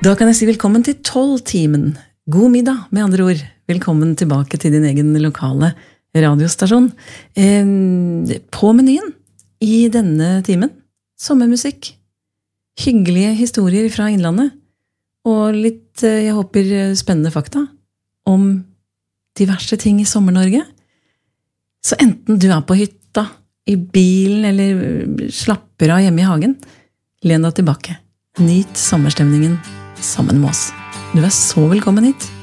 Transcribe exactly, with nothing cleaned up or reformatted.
Da kan jeg si velkommen til tolv-timen. God middag, med andre ord. Velkommen tilbake til din egen lokale radiostasjon. Eh, på menyen i denne timen, sommermusikk, hyggelige historier fra innlandet, og litt, eh, jeg håper, spennende fakta om diverse ting i Sommer-Norge. Så enten du er på hytta, i bilen, eller slapper av hjemme i hagen, len deg tilbake. Nyt sommerstemningen sammen med oss. Du er så velkommen hit.